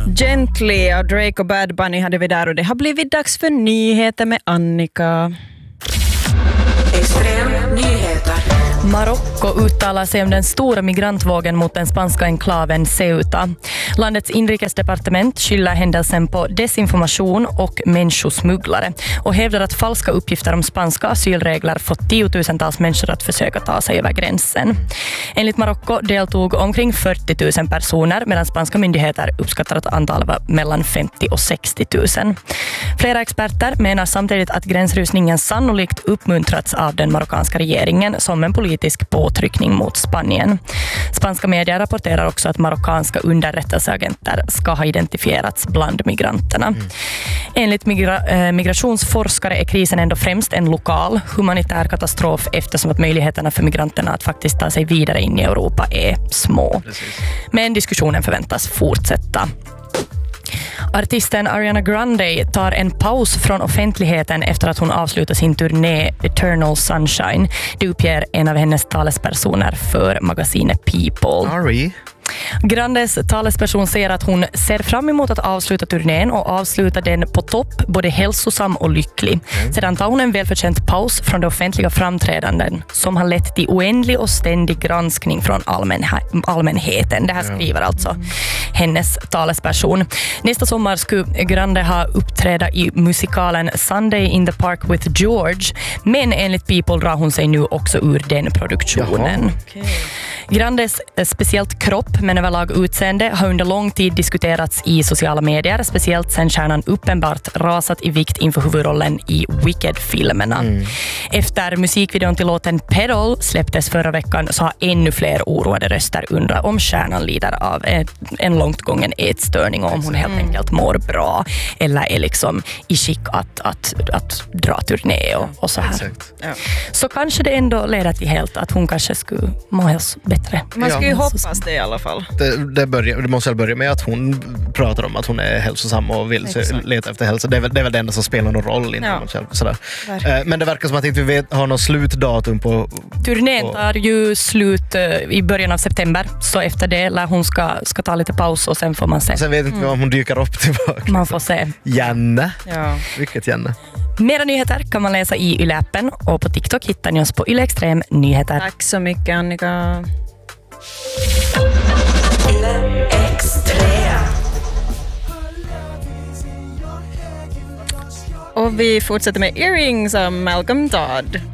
Gently och Drake och Bad Bunny hade vi där och det har blivit dags för nyheter med Annika. Extrem nyheter. Marocko uttalar sig om den stora migrantvågen mot den spanska enklaven Ceuta. Landets inrikesdepartement skyller händelsen på desinformation och människosmugglare och hävdar att falska uppgifter om spanska asylregler fått tiotusentals människor att försöka ta sig över gränsen. Enligt Marocko deltog omkring 40 000 personer medan spanska myndigheter uppskattar att antalet var mellan 50 och 60 000. Flera experter menar samtidigt att gränsrusningen sannolikt uppmuntrats av den marockanska regeringen som en politisk påtryckning mot Spanien. Spanska medier rapporterar också att marockanska underrättelseagenter ska ha identifierats bland migranterna. Enligt migrationsforskare är krisen ändå främst en lokal humanitär katastrof eftersom att möjligheterna för migranterna att faktiskt ta sig vidare in i Europa är små. Precis. Men diskussionen förväntas fortsätta. Artisten Ariana Grande tar en paus från offentligheten efter att hon avslutar sin turné Eternal Sunshine. Det uppger en av hennes talespersoner för magasinet People. Grandes talesperson säger att hon ser fram emot att avsluta turnén och avsluta den på topp, både hälsosam och lycklig. Sedan tar hon en välförtjänt paus från de offentliga framträdanden som har lett till oändlig och ständig granskning från allmänheten. Det här skriver alltså hennes talesperson. Nästa sommar skulle Grande ha uppträda i musikalen Sunday in the Park with George, men enligt People drar hon sig nu också ur den produktionen. Grandes speciellt kropp men överlag utseende har under lång tid diskuterats i sociala medier, speciellt sen stjärnan uppenbart rasat i vikt inför huvudrollen i Wicked-filmerna. Efter musikvideon till låten Pedal släpptes förra veckan så har ännu fler oroade röster undrat om stjärnan lider av en långt gången ätstörning och om hon helt enkelt mår bra eller är liksom i skick att dra turné och så här. Så kanske det ändå leder till helt att hon kanske skulle må bättre. Man ska ju hoppas det i alla fall. Det måste börja med att hon pratar om att hon är hälsosam och vill leta efter hälsa. Det är väl det enda som spelar någon roll inte man själv, sådär. Men det verkar som att inte vi har något slutdatum på... Turnén tar ju slut i början av september, så efter det lär hon ska ta lite paus och sen får man se. Sen vet inte om hon dyker upp tillbaka. Man får se. Janne. Vilket Janne. Mera nyheter kan man läsa i Yle-appen och på TikTok hittar ni oss på Yle Extrem Nyheter. Tack så mycket Annika. Yle Extrem. Och vi fortsätter med Earrings av Malcolm Todd.